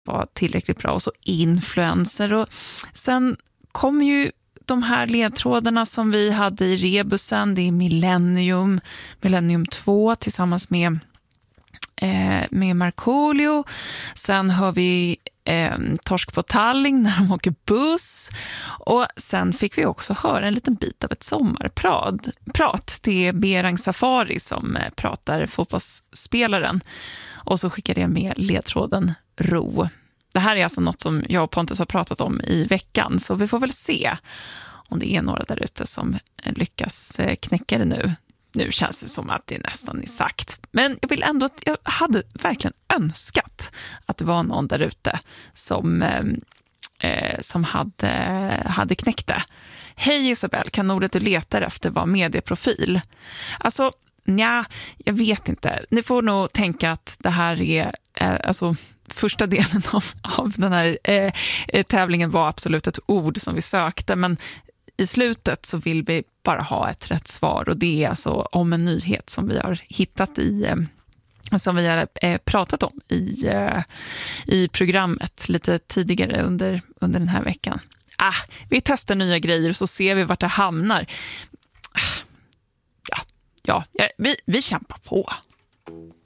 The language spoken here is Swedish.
var tillräckligt bra, och så influencer. Och sen kom ju de här ledtrådarna som vi hade i rebusen. Det är Millennium 2 tillsammans med Markoolio. Sen har vi Torsk på Tallinn när de åker buss. Och sen fick vi också höra en liten bit av ett sommarprat. Det är Berang Safari som pratar, fotbollsspelaren. Och så skickade jag med ledtråden ro. Det här är alltså något som jag och Pontus har pratat om i veckan. Så vi får väl se om det är några där ute som lyckas knäcka det nu. Nu känns det som att det nästan är sagt. Men jag vill ändå att jag hade verkligen önskat att det var någon där ute som hade knäckt det. Hej Isabel, kan ordet du letar efter vara medieprofil? Alltså, nja, jag vet inte. Ni får nog tänka att det här är alltså första delen av den här tävlingen var absolut ett ord som vi sökte, men i slutet så vill vi bara ha ett rätt svar, och det är alltså om en nyhet som vi har hittat som vi har pratat om i programmet lite tidigare under den här veckan. Vi testar nya grejer och så ser vi vart det hamnar. Vi kämpar på.